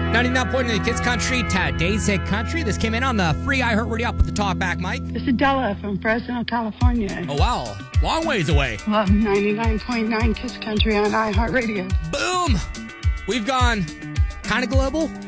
99.9 Kids Country, today's hit country. This came in on the free iHeartRadio app with the talkback mic. This is Della from Fresno, California. Oh, wow. Long ways away. Love 99.9 Kids Country on iHeartRadio. Boom. We've gone kind of global,